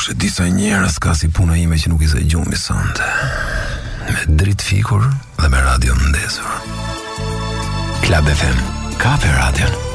Kush e di sa njerëz ka si puna ime që nuk i se gjumi sonte. Me dritë fikur dhe me radio ndezur. Klab FM, ka për radion.